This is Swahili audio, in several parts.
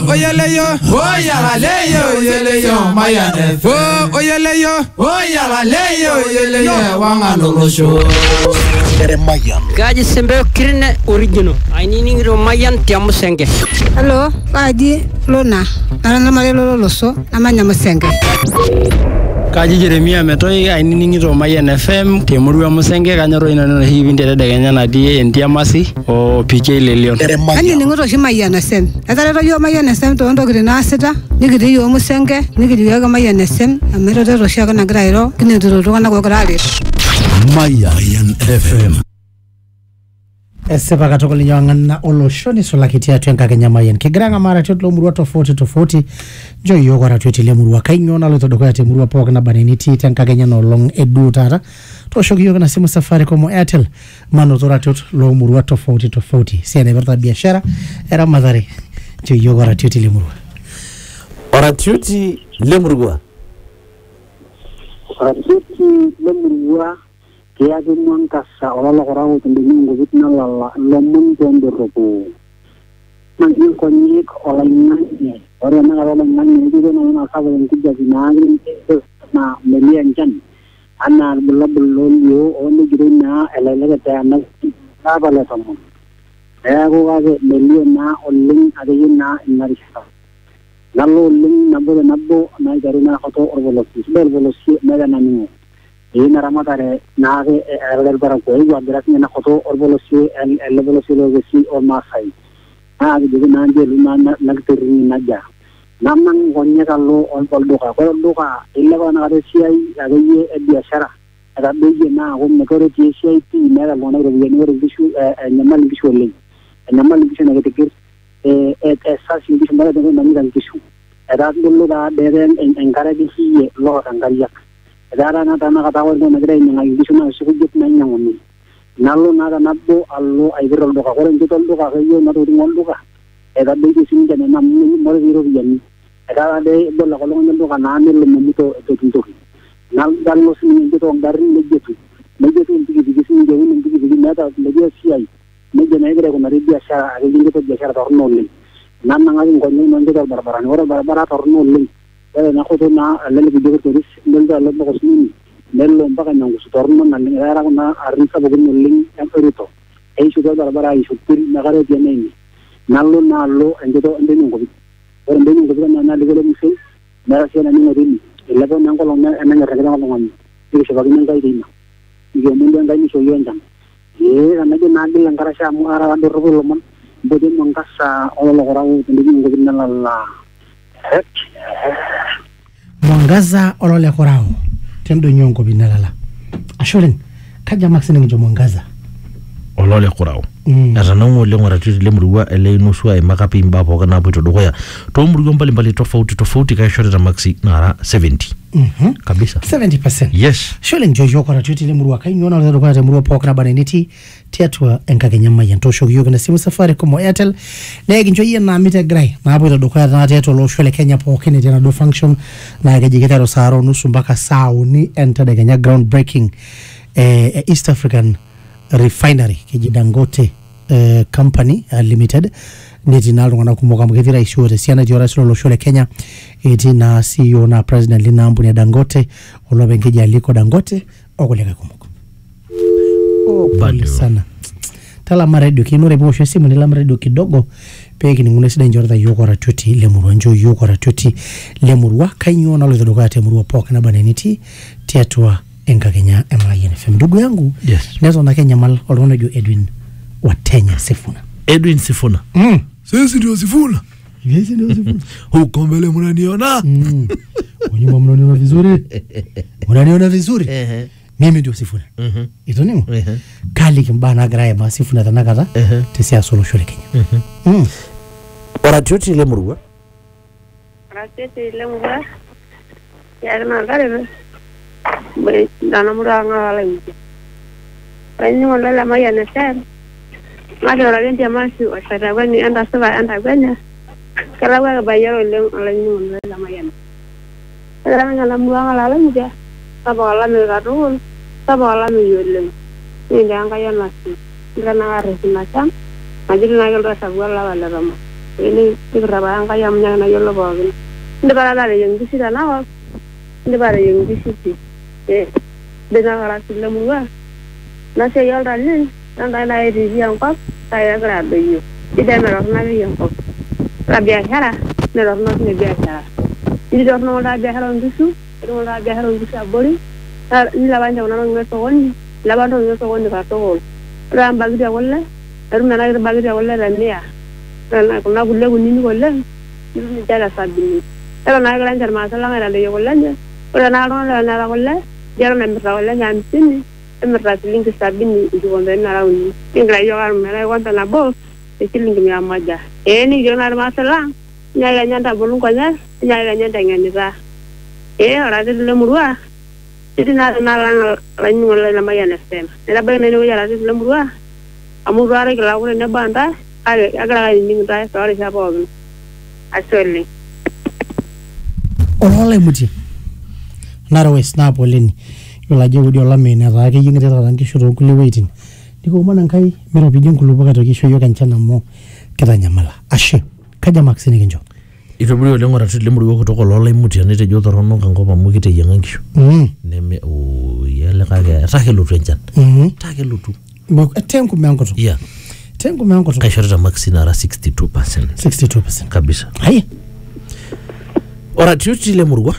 oyeleyo oyeleyo mayane oyeleyo oyeleyo wangalolosho Mayan. Kaji sembe kirine original. Ainini ngiro Mayan tiamu senge. Hello, kaji Lona. Narana marelo loso, amanya musenge. Kaji Jeremia metoi ainini ngiro Mayan FM temurua musenge kanyoro ina hivi ndede degenya na die ndiamasi o PK Lelion. Ani ngiro shi Mayan FM. Atara yo Mayan FM to ndo kire nasita, nikiri yo musenge, nikiri yo Mayan FM, amero ro shaka na grairo, kine duro ro na go grali. Mayan FM. Sepa katoko linyawangana oloshoni solakitia tuenka Kenya Mayan. Kigranga mara tutlo murua tofauti. Jo yoko ratueti le murua kainyo lo todoko ya te murua poka na baniniti tenka Kenya no long edu tata. Toshoki yoko na simu safari komo Airtel. Mano toratuet lo murua tofauti. Siya berta biashara. Era madhari. Jo yoko ratueti le murua. Oratueti le murua. Oratueti le murua. Kaya din kasa olala korang tending ngubit na lala lomon tendoropo. Nanging konyek olainan orang na olainan itu na nasawa yang tiga sinagin na melian jan. Ana belum yo onu jirina elele kata anak sabala tamu. Saya ko kage melian na olling adayin na inarisa. Lalu olling nabo na jarina koto orbolosi. Orbolosi mega nani. Ini ramadhan naage erder barangko ini wajar sih nak foto orbolosi elebolosi logisi or masai. Naage jadi nanti lu nagterin naja. Namang konya kalau kalau doka ilmu nak ada siai ada ye biasa. Ada biji na hom nekore siai ti mera lona revieni revisu nyamal bisu lagi. Nyamal bisu negatif esas ini semua dengan nyamal bisu. Ada dulu dah deren engkara bisi lo angkariak. Dara na tana katawa na nagray nga gisu na sugit na nyangoni nalo na nabbo allo ay birol do ka ko rento do ka kayo na turingon do ka eda be gisin jana na mo biro yan eda de do la ko ngon do ka na nil mo mito to tinto nal dal mo sin to ngarin lejetu intigi gisin je un intigi na ta leje siai me jana igre ko na ribiya sha ari jingo to biashara torno le nan na ngin ko ni mon do barbaran ora barbara torno le na ko na lele bidigo toris nelda lo ko sini nello mpaka nyangu sutorno na ngara na arisa bugun ling emperito ei sudo barbara isu pil na gare tiene nallo enjodo ndeni ngobi ora ndeni ngobi na ligolo musil na sena ni ngodi lebo nangolo na enanga regala ngoni ini sebagai nangkai dina iyo mundo ngai so yonjang na na ngara sha mu ara ndo rulo mon bodin mangkasa olo gorau ndeni ngobi na la Mwangaza olole korao tendo nyongo binalala asholen kaja maxine njo mwangaza olole korao aranongo le ngora tuti le murua ele nusua e makapi mbapo kana bito dogoya to murua mbali tofauti ka shorera maxi nara 70 kabisa 70%. Yes sholen jojo kora tuti le murua kai nyona le dogoya murua po kana baneniti tiatwa enka Kenya Mayan to shogi yoga na simu safari komo Airtel legi njo yena mita grai na bito dogoya na tiatwa lo shole Kenya po kene tena do function na gejigeta ro saro nusu mpaka sauni enter the Kenya groundbreaking East African Refinery keji Dangote Company Limited niti nalo ngana kumoka mkithira ishuote siana jora silo lo shole Kenya iti na CEO na President Lina Ambuni ya Dangote ulobe nkeji aliko Dangote okuleka kumuko pali sana tala maredio kinure bosho simu nila maredio kidogo peki ngune sida njorda yoko ratuti lemurwa njo yoko ratuti lemurwa kainyo nalo zidoka ya temurwa poka na baneniti tiatua enka Kenya Mayan FM ndugu yangu nezo na Kenya mal olona jo Edwin Watenya Sifuna Sisi ndio Sifuna huko mbele mnaniona unyuma mnaniona vizuri mimi ndio Sifuna ito nimo kali kimbana graya ma Sifuna tanakata tesia solo shole Kenya Oratueti le murua ya na dare be dana muranga wala nje wenye wala Mayan FM ngado la gente amasi wasara wani anda sawa anda gwenya kala wa bayaro le ala nyun la Mayan ala ngala muanga la nje sabo la mi gadul sabo la mi yole ni ndanga yana si ngana are sinata majili na gelo sabu la wala rama ini dikeraba angka yang menyana yolo bogin ini para ada yang di sini nawa ini para yang di sini dengan rasul lemua nasi yol rani nanti naik di yang kok saya keraba yu tidak merok nabi yang kok rabia hara merok nabi biasa ini dorong rabia hara undusu dorong rabia hara undusu abori ini lawan jauh nang ngesoni lawan orang ngesoni katol ram bagi dia wala mana bagi dia wala rania karena kuna gulle gunini golle ini cara sabini kalau naik lancar masalah ada yang gollanya kalau nara golle dia orang mereka golle nyantin mereka siling ke sabini itu konten nara uni tinggal juga mereka konten nabo siling ke miamaja ini jangan ada masalah nyai nyanta belum kanya nyai nyanta nganira orang itu lemurua jadi nara lain golle nama yang nestem ada bagian ini orang itu lemurua amurua lagi lawan ini bantah agak ini kita sorry siapa orang asli oleh muji narawes na poleni yola je wudi ola me na ga yin ngata ran ki shuru kuli waiting diko manan kai mero bidin kulu baka to ki shoyo kan chana mo kada nyamala ashe kaja maxini kinjo ito buri ole ngora tuli muri ko to ko lola muti ne te jodo rono kan ko mamu kite yengan kisho neme o yele ka ga sakelu twenjan takelu tu mo atenku me ankoto yeah tengo meango to kaishorera maxina ra 62% kabisa hai ora tiuti le murwa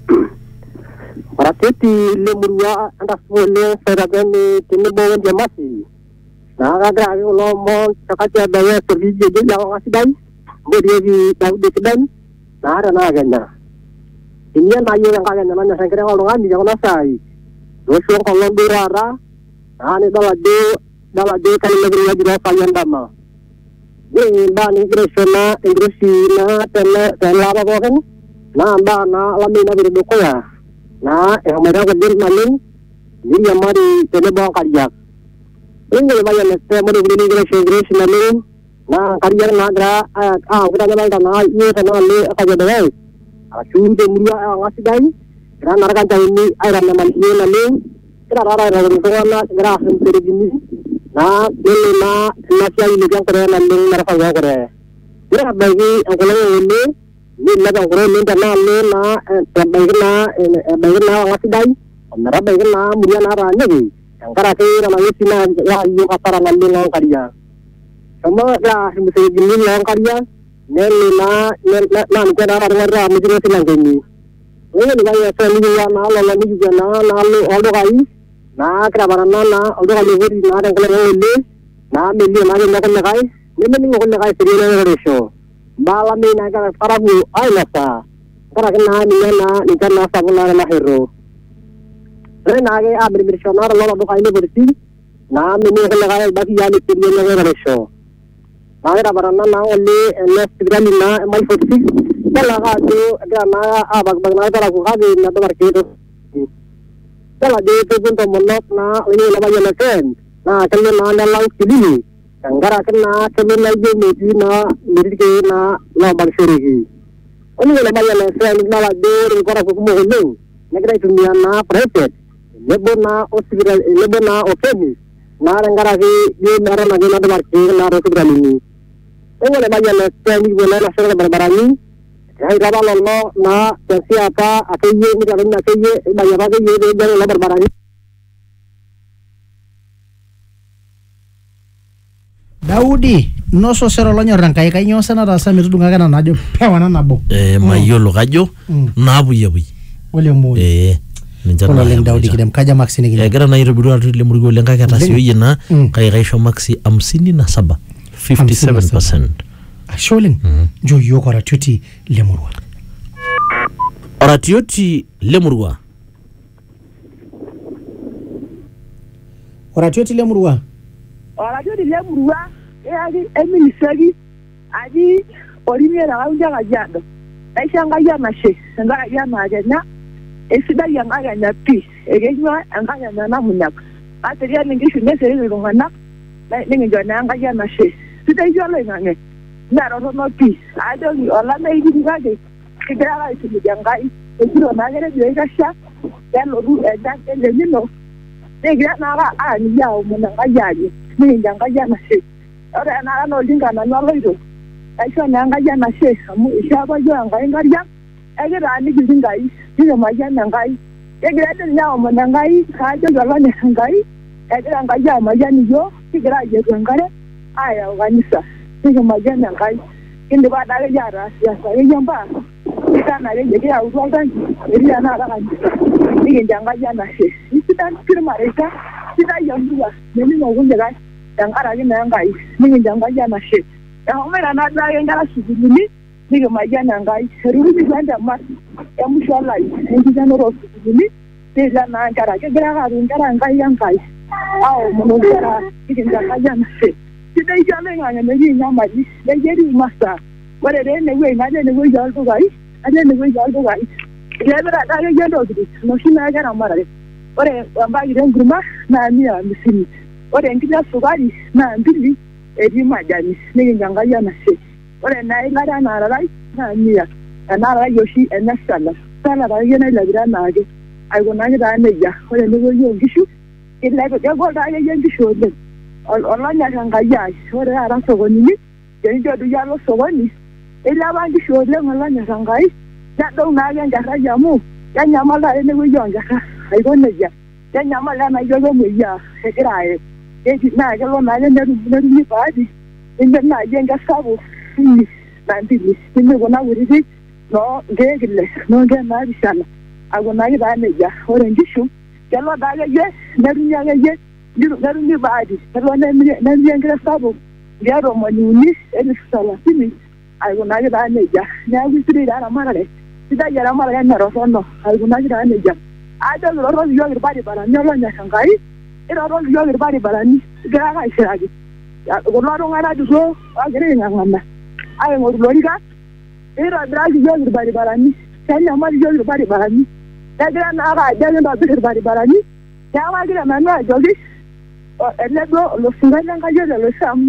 anda sole seragani tinibon jamasi na ga lo mo takati ada service je yang asidai bodi di daude kedan na na ganda ini na yo yang kalian mana saya kira orang di jangan nasai doso kalau durara ani dala de kan negeri lagi dah kalian dama ini bani Inggrisina tela apa kan na bana lamina biru koya na yang mereka kerja malin ini yang mari telebang karya ini lumayan neste mari beli Inggris malin na karya na dra kita jalan tanah ini tanah le apa jadi guys cuma mulia ngasih guys karena narkan cah ini air nama ini malin kita rara orang segera hampir gini na ini na nasi ini yang keren landing mereka juga keren. Jadi bagi angkulan ini mereka keren ini karena na bagi na ngasih day, mereka bagi na mulia naranya ni. Yang kerana ramai sini ya yang kata landing orang karya. Semua lah mesti gini orang karya. Neli na kita orang mesti silang gini. Ini juga saya juga na lalu juga na lalu orang kaya. Na kerabaran na udah kali beri na yang kalau ini na beli na yang nak nakai ni nak nakai serius na resho malam ni nak parabu ay nasa karena ni na sabula na hero na ke abri bersho na lalu udah kali bersi na nak nakai bagi yang serius na resho na kerabaran na only next sekali na my 46 kalau tu na abang na kalau kau na tu market kalau dia itu pun temenok na ini namanya neken na kena na dalam sini angkara kena kena lagi na diri na bang surigi ini namanya neken na dia orang hukum hukum negara itu na private lebona hospital lebona office na angkara dia orang lagi na market na hospital ini namanya neken ini na nasional berbarani hai raba lollo na siapa akeye ni kan na akeye banyak lagi ye dari lebar barang Daudi noso sero lonyo rangkai kai nyosa na rasa mitu dunga kana najo pewana nabo mayolo kajo nabu yabi wale mo ninjana len Daudi kidem kaja maxi ni gara na Nairobi ro le murgo len ka kata siyo yena kai gaisho maxi 57 57% Sholing jo yoko ratioti lemurwa oratioti lemurwa oratioti lemurwa emini sagi aji orimye na anja gajado aisha ngaya mashe ngaya majanya esida yang aganya pi egenywa anganya na munyak ateria ningishu neseri ngona ningi na ngaya mashe sida yole ngane na rono pi adoni ola na idi ngade kidara isi jangai esiro na gere biega sha yalo ru eda nino negira na ra ni yawo munanga yaji ni janga yana she ora na no linga na no loido aisho na enkai enashe amu ishaapa yiok enkai nkariak ekitaaniki sii Enkai nikimayian Enkai kigira ninye aomon Enkai kaajoki olonyorr Enkai egira Enkai amayian iyiok kigira ayietu enkare aayau kanisa nikimayian Enkai kindipa adake ataas akeyie mbaa sidan akeyie kiyautua oltanki etii tenakata kanisa nikincho Enkai enashe isidan kirmareita sidai emurua mening'o kulikae tenkaraki naa Enkai nikincho Enkai enashe eshomoita naa duake nkera sukuulini nikimayian Enkai etukutuo entemat emusho olari enkikenoto osukuulini niile naa nkera kegira ake aatum nkera Enkai aomon nkera nikincho Enkai enashe sidai ijo oloing'ang'e metii nyamali netii imasaa ore taa enewueji natii enewueji oldukai ilepita ade akeyie ntokitin noshi naa keramatare ore embakit enkurma naa 150 ore enkiti esukari naa 2 etii majani nikincho Enkai enashe ore naa eilata enaararai naa 100 enaararai oshi enya salat akeyie nailepita enaake aikunaki taa nejia ore enewueji oonkishu kegol taa akeyie nkishu oleng olonyorr Enkai ai ore taata sokonini tenijo doi alo sokoni eilepa nkishu oleng olonyorr Enkai nedou naake enkerai amu kenyamal taata enewueji oonkerra aiko nejia kenyamal enaijo kemoyiaa egira aye naa kelo naake netumi baadi nimirr naaji enkerr sapuk 10 na 2 nimirr kuna kutitik nkeek 6 nkeek 7 aikunaki taa nejia ore nkishu kelo taa akeyie netumi baadi kelo nemiri enkiteng sapuk 3 30 aikunaki taa nejia neeku sidai taa eramatare sidai eramatare emerrotono aikunaki taa nejia ajo kiroroki yiok irbaribarani olonyorr Enkai iroroki yiok irbaribarani kigira ake aishiraki kulo tung'anak duo ogira aing'ang'ana aing'oru ilorikan nitobiraki yiok irbaribarani kenyamal yiok irbaribarani negira naake ajo kintobirr irbaribarani neeku agira nanu ajoki ele duo olosinkai lenkai ole loisaamu